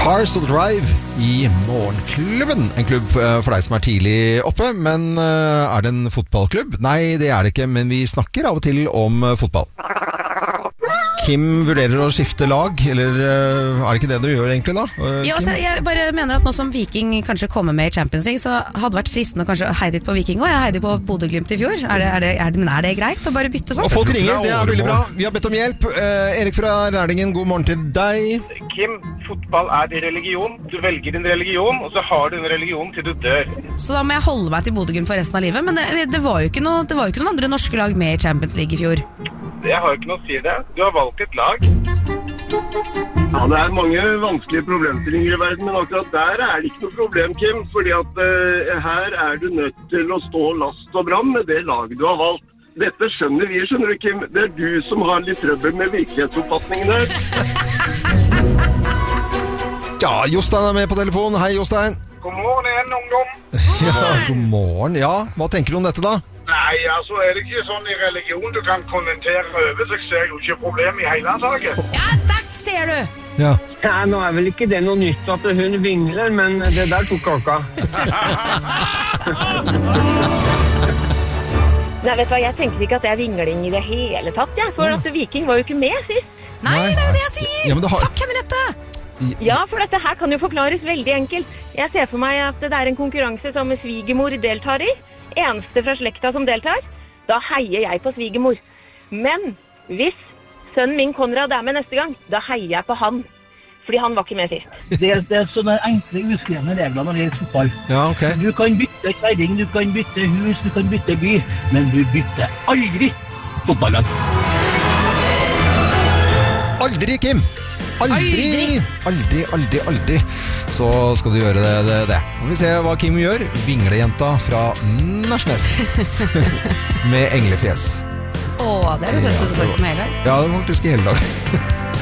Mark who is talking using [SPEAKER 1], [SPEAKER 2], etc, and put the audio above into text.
[SPEAKER 1] Cars of Drive i Morgenklubben. En klubb for deg som er tidlig oppe, men er det en fotballklubb? Nei, det er det ikke, men vi snakker av og til om fotball. Kim vurderer å skifte lag, eller er det ikke det du gjør egentlig da?
[SPEAKER 2] Ja, altså, jeg bare mener at nå som Viking kanskje kommer med i Champions League, så hadde det vært fristende å kanskje heide på Viking også. Jeg heide på Bodø/Glimt i fjor. Men er det greit å bare bytte sånn?
[SPEAKER 1] Og folk ringer, det er veldig bra. Vi har bedt om hjelp. Erik fra Rælingen, god morgen til deg.
[SPEAKER 3] Kim, fotball er din religion. Du velger din religion, og så har du en religion til du dør.
[SPEAKER 2] Så da må jeg holde meg til Bodø/Glimt for resten av livet, men det var jo ikke noen andre norske lag med i Champions League i fjor.
[SPEAKER 3] Jeg har jo ikke noe å si det. Du har valgt et lag. Ja, det er mange vanskelige problemstillinger i verden, men akkurat der er det ikke noe problem, Kim. Fordi at her er du nødt til å stå last og brann med det laget du har valgt. Dette skjønner vi, skjønner du, Kim. Det er du som har litt trøbbel med virkelighetsoppfatningen her.
[SPEAKER 1] Ja, Jostein er med på telefonen. Hei, Jostein.
[SPEAKER 3] God morgen igjen, ungdom.
[SPEAKER 1] Ja, god morgen. Ja, hva tenker du om dette da?
[SPEAKER 3] Nei, altså er det ikke sånn i religion du kan kommentere over, så jeg ser jo ikke problem i hele saken.
[SPEAKER 2] Ja, takk, ser du!
[SPEAKER 1] Ja.
[SPEAKER 4] Ja, nå er vel ikke det noe nytt at hun vingler, men det der tok kaka.
[SPEAKER 5] Nei, vet du hva, jeg tenker ikke at det er vingling i det hele tatt, jeg. For at Viking var jo ikke med sist.
[SPEAKER 2] Nei, det er jo det jeg sier!
[SPEAKER 1] Ja, men det har...
[SPEAKER 2] Takk, Henriette!
[SPEAKER 5] Ja, for dette her kan jo forklares veldig enkelt. Jeg ser for meg at det er en konkurranse som svigermor deltar i. Eneste fra slekta som deltar, da heier jeg på svigermor. Men hvis sønnen min Konrad er med neste gang, da heier jeg på han. Fordi han var ikke med sist.
[SPEAKER 4] Det er sånne enkle, uskrevne regler når det gjelder fotball.
[SPEAKER 1] Ja, ok.
[SPEAKER 4] Du kan bytte kjerring, du kan bytte hus, du kan bytte by, men du bytter aldri fotballag.
[SPEAKER 1] Aldri, Kim! Aldri. Så skal du gjøre det. Får vi se hva Kim gjør. Vinglejenta fra Nærsnes. Med englefjes.
[SPEAKER 2] Åh, det er jo søtt som du sagt med hele dag.
[SPEAKER 1] Ja, det var faktisk i hele dag.